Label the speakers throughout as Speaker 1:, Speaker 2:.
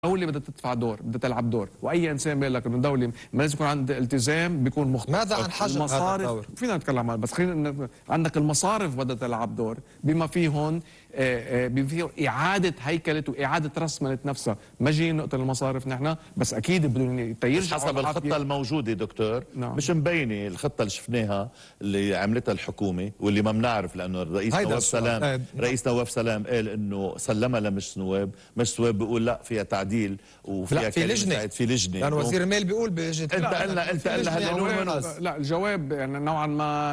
Speaker 1: الدولة بدها تدفع دور، بدها تلعب دور، واي انسان بيقول لك انه الدولة ما لازم يكون عند التزام بيكون مخطئ.
Speaker 2: ماذا عن حجم هذا الدور؟
Speaker 1: فينا نتكلم عنه، بس خلينا عندك المصارف بدها تلعب دور بما فيهم إعادة هيكلة وإعادة رسمنة نفسها. ما جايين نقتل المصارف نحن، بس أكيد بدهم يرجعوا
Speaker 3: حسب الخطة الموجودة دكتور.
Speaker 1: نعم.
Speaker 3: مش مبينة الخطة اللي شفناها اللي عملتها الحكومة واللي ما بنعرف، لأنه رئيس نواف سلام قال إنه سلمها لمجلس نواب، مجلس نواب بيقول لا فيها تعديل وفيها
Speaker 2: في لجنة،
Speaker 3: في لجنة
Speaker 2: لأن وزير المال بيقول بيجي.
Speaker 3: انت قلنا
Speaker 1: لا الجواب يعني نوعا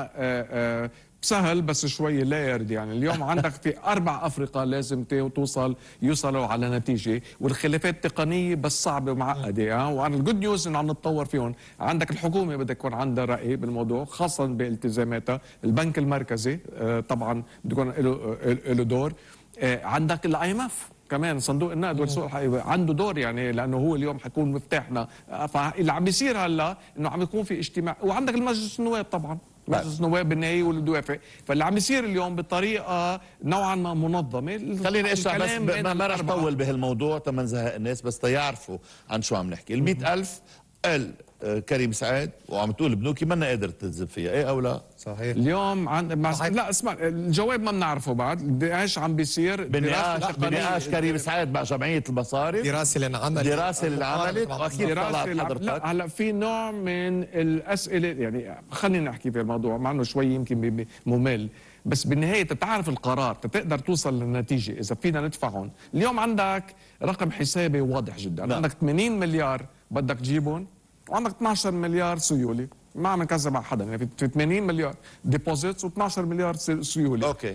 Speaker 1: ما سهل بس شوي لايرد. يعني اليوم عندك في 4 أفرقة لازم يوصلوا على نتيجة، والخلافات التقنية بس صعبة ومعقدة. وأنا الجود نيوز إنه عم نتطور فيهم. عندك الحكومة بدها يكون عندها رأي بالموضوع خاصة بالتزاماتها، البنك المركزي طبعا بده يكون له دور، عندك IMF كمان صندوق النقد والسوق عنده دور، يعني لانه هو اليوم حيكون مفتاحنا. فاللي عم بيصير هلا انه عم يكون في اجتماع، وعندك المجلس النواب طبعا، مجلس النواب بالنهايه واللي بده يوافق. فاللي عم يصير اليوم بطريقه نوعا ما منظمه.
Speaker 3: خليني اشرح بس ما رح اطول بهالموضوع تما نزهق الناس، بس تيعرفوا عن شو عم نحكي. ال 100,000 قال كريم سعد وعم تقول بنوكي منا قادر تجذب فيها، ايه او لا؟
Speaker 2: صحيح.
Speaker 1: اليوم لا اسمع، الجواب ما بنعرفه بعد ايش عم بيصير.
Speaker 3: بنقاش كريم سعد مع جمعيه المصارف،
Speaker 2: دراسه اللي انعملت
Speaker 3: واكيد طلعت حضرتك.
Speaker 1: لا هلا في نوع من الاسئله، يعني خلينا نحكي في الموضوع مع انه شوي يمكن ممل، بس بالنهايه تتعرف القرار تقدر توصل للنتيجه اذا فينا ندفعهم. اليوم عندك رقم حسابي واضح جدا.
Speaker 3: لا.
Speaker 1: عندك 80 مليار بدك تجيبهم، وعندك 12 مليار سيولي. ما عم نكذب على حدا، يعني في 80 مليار ديبوزيتس و12 مليار سيولي.
Speaker 3: اوكي.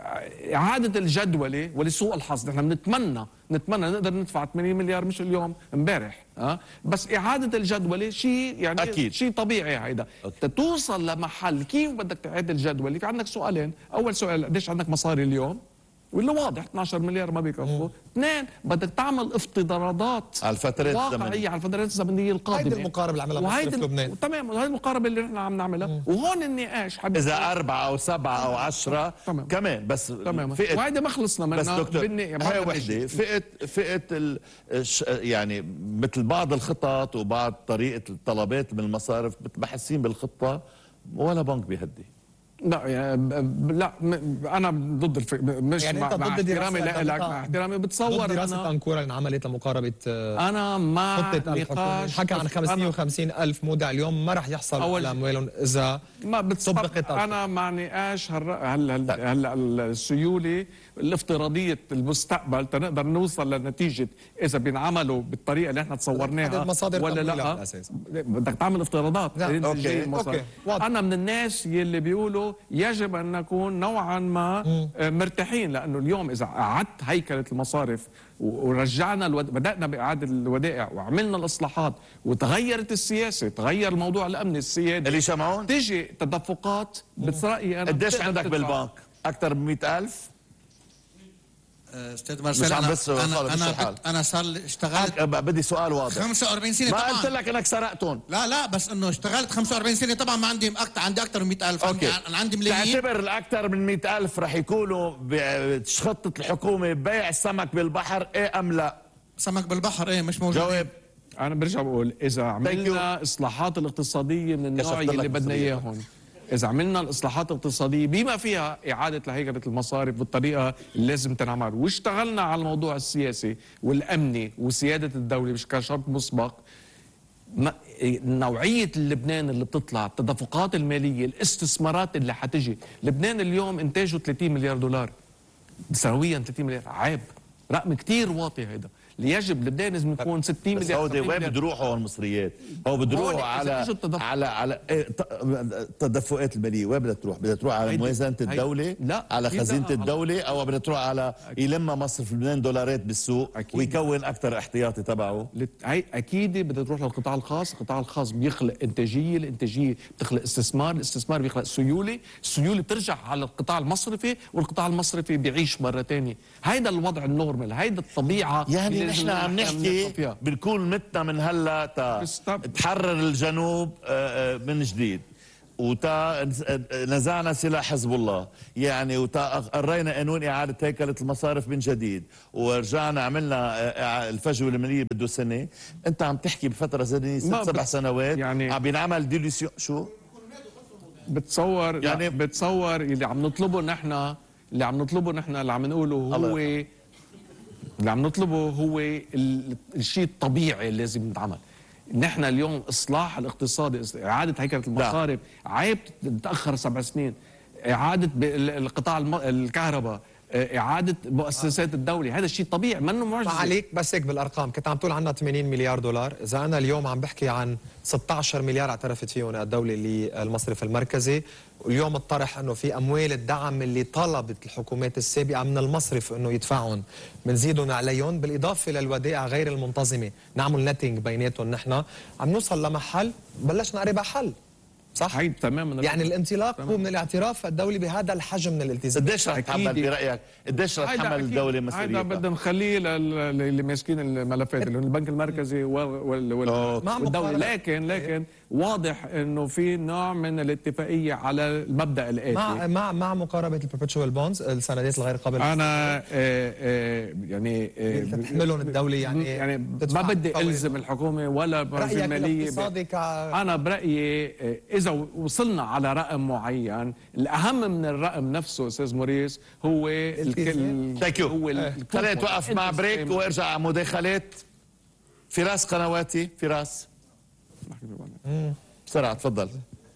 Speaker 1: اعاده الجدوله ولسوء الحظ نحن بنتمنى نقدر ندفع 80 مليار مش اليوم امبارح، بس اعاده الجدوله شيء يعني
Speaker 3: أكيد.
Speaker 1: شيء طبيعي. هيدا توصل لمحل كيف بدك تعيد الجدوله. في عندك سؤالين، اول سؤال قديش عندك مصاري اليوم، واللي واضح 12 مليار ما بيكفوا. 2 بدك تعمل افتراضات
Speaker 3: على الفترات
Speaker 1: واقعيه على الفترات الزمنيه القادمه.
Speaker 2: هيدي المقاربه اللي عملها مصرف لبنان.
Speaker 1: تمام، وهي المقاربه اللي نحن عم نعملها. وهون النقاش
Speaker 3: اذا 4 أو 7 أو 10 كمان، بس
Speaker 1: تمام. وهيدا ما خلصنا منها.
Speaker 3: بس دكتور هي وحده فئه يعني مثل بعض الخطط وبعض طريقه الطلبات من المصارف بحسين بالخطه ولا بنك بيهدي.
Speaker 1: لا لا انا ضد مش
Speaker 2: يعني
Speaker 1: مع احترامي لك، مع احترامي بتصور
Speaker 2: ضد دراسه أنكورة اللي انعملت لمقاربه
Speaker 1: انا مع نقاش.
Speaker 2: حكى عن 550,000 مودع اليوم ما رح يحصل على اموالهم اذا
Speaker 1: ما طبقت. انا مع نقاش هلا السيوله الافتراضيه المستقبل تنقدر نوصل لنتيجه اذا بينعملوا بالطريقه اللي احنا تصورناها ولا لا. بدك تعمل افتراضات.
Speaker 2: أوكي.
Speaker 1: انا من الناس يلي بيقولوا يجب ان نكون نوعا ما مرتاحين، لانه اليوم اذا اعدت هيكله المصارف ورجعنا بدانا باعاده الودائع وعملنا الاصلاحات وتغيرت السياسه، تغير الموضوع الامني السيادي
Speaker 3: اللي سمعون
Speaker 1: تيجي تدفقات. برايي انا
Speaker 3: قديش عندك بالبنك؟ اكثر من 100,000؟
Speaker 4: استاذ مارسيل، انا صار لي اشتغلت
Speaker 3: بدي سؤال واضح.
Speaker 4: 45 سنه
Speaker 3: ما
Speaker 4: طبعا.
Speaker 3: قلت لك انك سرقتهم.
Speaker 4: لا بس انه اشتغلت 45 سنه طبعا. ما عندي عندي اكثر من 100,000. انا عندي ملايين.
Speaker 3: تعتبر الاكثر من 100,000 رح يكونوا بخطه الحكومه ببيع السمك بالبحر، ايه ام لا؟
Speaker 4: سمك بالبحر ايه مش موجود.
Speaker 3: جاوب.
Speaker 1: انا برجع بقول اذا عملنا اصلاحات الاقتصاديه من النوع اللي بدنا اياهم، إذا عملنا الإصلاحات الاقتصادية بما فيها إعادة لهيكلة المصارف بالطريقة اللي لازم تنعمل، واشتغلنا على الموضوع السياسي والأمني وسيادة الدولة كشرط مسبق، نوعية لبنان اللي بتطلع، التدفقات المالية، الاستثمارات اللي حتجي. لبنان اليوم إنتاجه 30 مليار دولار سنويا. 30 مليار عيب، رقم كتير واطي. هيدا اللي يجب لبنان لازم يكون 60 مليار.
Speaker 3: بس وين بده يروحوا المصريات؟ هو بده يروحوا على التدفقات الماليه. وين بدها تروح؟ بدها تروح على موازنه الدوله؟
Speaker 1: لا،
Speaker 3: على خزينه الدوله، او بدها تروح على يلم مصرف لبنان دولارات بالسوق ويكون اكثر احتياطي تبعه؟
Speaker 1: هي اكيد بدها تروح للقطاع الخاص. القطاع الخاص بيخلق انتاجيه، الانتاجيه بتخلق استثمار، الاستثمار بيخلق سيوله، السيوله بترجع على القطاع المصرفي، والقطاع المصرفي بيعيش مره ثانيه. هيدا الوضع النورمال، هيدا الطبيعه.
Speaker 3: يعني نحن عم نحكي بنكون متنا من هلا تحرر الجنوب من جديد. وتا نزعنا سلاح حزب الله، يعني وتا قرينا قانون إعادة هيكلة المصارف من جديد، ورجعنا عملنا الفجوة المالية بده سنة. أنت عم تحكي بفترة زمنية 6-7 سنوات يعني عم بينعمل ديليسيون. شو
Speaker 1: بتصور يعني بتصور اللي عم نطلبه نحن، اللي عم نقوله هو اللي عم نطلبه هو الشيء الطبيعي اللي لازم يتعمل. نحن اليوم اصلاح الاقتصادي، اعاده هيكله المصارف عيب تتاخر 7 سنين، اعاده القطاع الكهرباء، اعاده مؤسسات الدوله، هذا الشيء طبيعي منه معجزه.
Speaker 2: عليك بس هيك بالارقام كنت عم تقول عنا 80 مليار دولار، اذا انا اليوم عم بحكي عن 16 مليار اعترفت فيهم الدوله للمصرف المركزي، واليوم الطرح انه في اموال الدعم اللي طلبت الحكومات السابقه من المصرف انه يدفعهم بنزيدهم عليهم، بالاضافه للودائع غير المنتظمه نعمل نتنج بيناتهم. نحن عم نوصل لمحل بلشنا قريب حل، صح؟
Speaker 1: هي تماما.
Speaker 2: يعني الانطلاق هو من الاعتراف الدولي بهذا الحجم من الالتزام.
Speaker 3: قديش رح تحمل برايك؟ قديش رح تحمل الدوله مسؤوليتها؟
Speaker 1: هذا بدنا نخليه اللي ماسكين الملفات اللي هم البنك المركزي والدوله، لكن واضح انه في نوع من الاتفاقيه على المبدا الاتي
Speaker 2: مع مقاربه البربتشوال بونز، السندات الغير قابله.
Speaker 1: انا يعني
Speaker 2: تحملهم الدوله
Speaker 1: يعني ما بدي الزم الحكومه ولا الموازنه الماليه. انا برايي اذا وصلنا على رقم معين، الاهم من الرقم نفسه استاذ موريس هو
Speaker 3: خلينا نتوقف مع بريك وارجع مداخلات. فراس قنواتي، فراس بسرعة تفضل.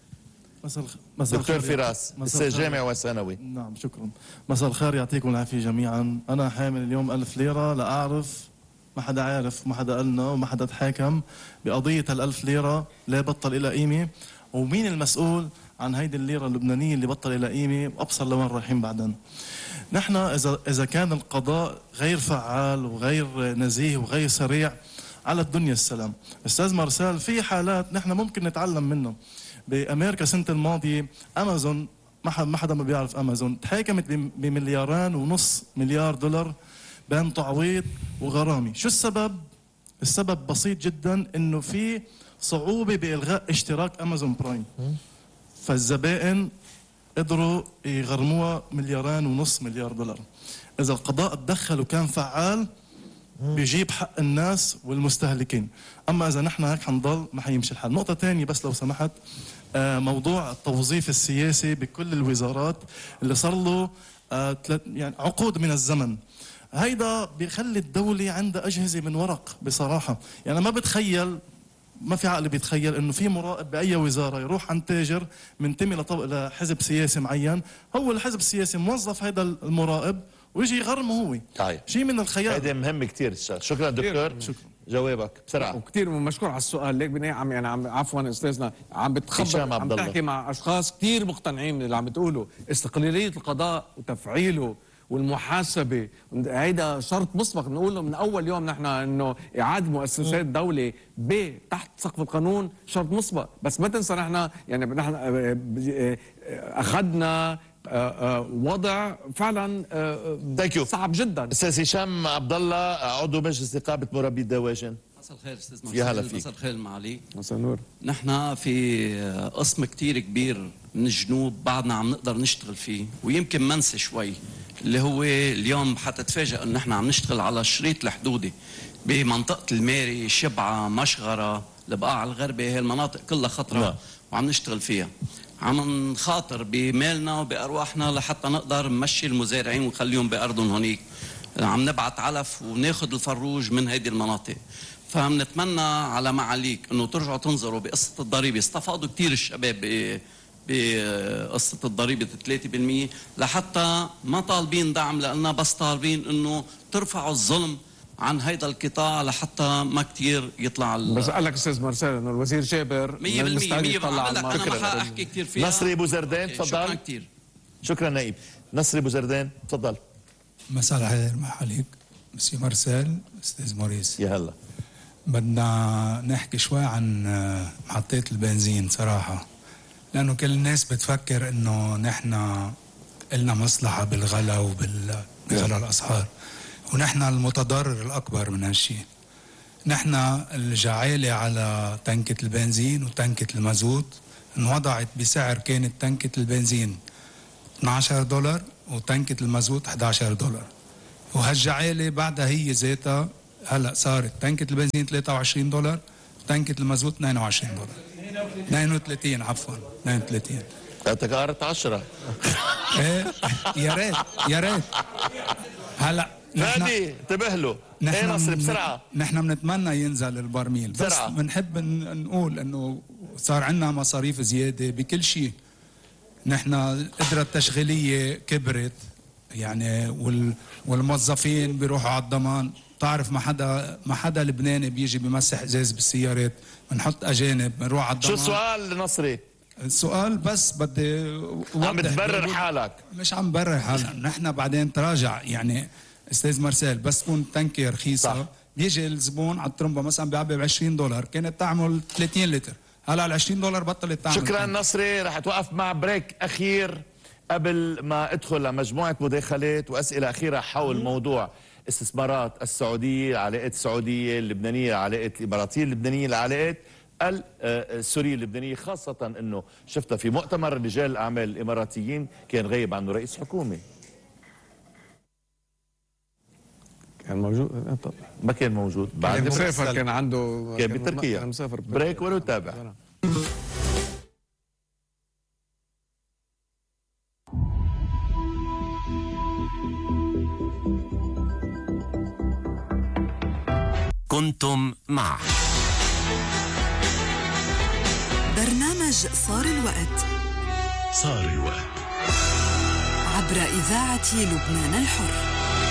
Speaker 3: دكتور فراس، استاذ جامعي وثانوي.
Speaker 5: نعم شكرا. مساء الخير، يعطيكم العافية جميعا. أنا حامل اليوم 1000 ليرة لأعرف، ما حدا عارف، ما حدا قالنا، وما حدا تحاكم بقضية ال1000 ليرة لا بطل إلى قيمة، ومين المسؤول عن هيدي الليرة اللبنانية اللي بطل إلى قيمة، وأبصر لوين رايحين بعدين. نحن إذا كان القضاء غير فعال وغير نزيه وغير سريع، على الدنيا السلام. استاذ مارسال، في حالات نحن ممكن نتعلم منه. بامريكا السنه الماضيه امازون، ما حدا ما بيعرف امازون، تحاكمت ب2.5 مليار دولار بين تعويض وغرامه. شو السبب؟ السبب بسيط جدا، انه في صعوبه بالغاء اشتراك امازون برايم، فالزبائن قدروا يغرموها 2.5 مليار دولار. اذا القضاء تدخل وكان فعال بيجيب حق الناس والمستهلكين، اما اذا نحن هيك حنضل ما حيمشي الحال. نقطه ثانيه بس لو سمحت، موضوع التوظيف السياسي بكل الوزارات اللي صار له يعني عقود من الزمن، هيدا بيخلي الدوله عندها اجهزه من ورق بصراحه. يعني ما بتخيل، ما في عقل بيتخيل انه في مراقب باي وزاره يروح عند تاجر منتمي لحزب سياسي معين، هو الحزب السياسي موظف هيدا المراقب ويجي يغرمه هو. شيء من الخيال.
Speaker 3: هذا مهم كثير. شكرا دكتور. شكرا. جوابك بسرعه.
Speaker 1: وكثير مشكور على السؤال. ليك بني عم عفوا استاذنا، عم بتخبر، عم تحكي مع اشخاص كثير مقتنعين من اللي عم بتقوله. استقلاليه القضاء وتفعيله والمحاسبه هيدا شرط مسبق بنقوله من اول يوم نحن، انه اعاده مؤسسات دوله تحت سقف القانون شرط مسبق. بس ما تنسى نحن يعني نحن اخذنا وضع فعلا صعب جدا.
Speaker 3: استاذ هشام عبد الله، عضو مجلس نقابه مربي الدواجن.
Speaker 6: مساء الخير استاذ مارسيل. مساء الخير معالي.
Speaker 1: مساء النور.
Speaker 6: نحن في قسم كتير كبير من الجنوب بعدنا عم نقدر نشتغل فيه، ويمكن منسي شوي اللي هو اليوم حتتفاجئ انه نحن عم نشتغل على الشريط الحدودي بمنطقه الماري، شبعه، مشغره، البقاع الغربي، هي المناطق كلها خطره وعم نشتغل فيها. عم نخاطر بمالنا وبأرواحنا لحتى نقدر نمشي المزارعين ونخليهم بأرضهم هونيك. عم نبعت علف وناخذ الفروج من هيدي المناطق. فبنتمنى على معاليك انه ترجعوا تنظروا بقصه الضريبه. استفادوا كثير الشباب بقصه الضريبه 3%، لحتى ما طالبين دعم لنا، بس طالبين انه ترفعوا الظلم عن هيدا القطاع لحتى ما كثير يطلع
Speaker 1: بس قال لك استاذ مارسيل انه الوزير جابر
Speaker 6: 100% انا ما حاحكي كثير فيها.
Speaker 3: نصري بوزردان تفضل.
Speaker 6: شكرا كثير.
Speaker 3: شكرا نائب. نصري بوزردان تفضل.
Speaker 7: مساء الخير معاليك مسيو مارسيل، استاذ موريس.
Speaker 3: يا هلا.
Speaker 7: بدنا نحكي شوي عن محطات البنزين صراحه، لانه كل الناس بتفكر انه نحن لنا مصلحه بالغلا وبغلا الاسعار، ونحن المتضرر الأكبر من هالشيء. نحن الجعالة على تنكة البنزين وتنكة المازوت انوضعت بسعر كانت تنكة البنزين $12 وتنكة المازوت $11. وهالجعالة بعدها هي ذاتها هلا صارت تنكة البنزين $23 وتنكة المازوت $22. 32 عفوا 32.
Speaker 3: تقارت 10.
Speaker 7: ايه يا ريت هلا
Speaker 3: نادي انتبه له. ايه نصر بسرعه.
Speaker 7: نحن بنتمنى ينزل البرميل بس بنحب نقول انه صار عندنا مصاريف زياده بكل شيء. نحن القدره التشغيليه كبرت يعني والموظفين بيروحوا على الضمان. تعرف ما حدا لبناني بيجي بمسح ازاز بالسيارات. بنحط اجانب بنروح على الضمان.
Speaker 3: شو السؤال نصري؟
Speaker 7: السؤال بس بدي
Speaker 3: عم تبرر حالك.
Speaker 7: مش عم برر حالنا. نحن بعدين تراجع يعني استاذ مرسال بس تكون تنكه رخيصه صح. بيجي الزبون على الترمبه مثلا بيعبي $20 كانت تعمل 30 لتر. هلا ال $20 بطلت تعمل.
Speaker 3: شكرا نصري. رح توقف مع بريك اخير قبل ما ادخل لمجموعه مداخلات واسئله اخيره حول موضوع استثمارات السعوديه، علاقات السعوديه اللبنانيه، علاقات الاماراتيه اللبنانيه، العلاقات السوريه اللبنانيه، خاصه انه شفتها في مؤتمر رجال الاعمال الاماراتيين كان غايب عنه رئيس حكومه.
Speaker 1: كان موجود؟
Speaker 3: ما كان موجود.
Speaker 1: بعد مسافر كان عنده
Speaker 3: كان بتركيا. بريك ونتابع.
Speaker 8: كنتم مع
Speaker 9: برنامج صار الوقت
Speaker 8: عبر إذاعة لبنان الحر.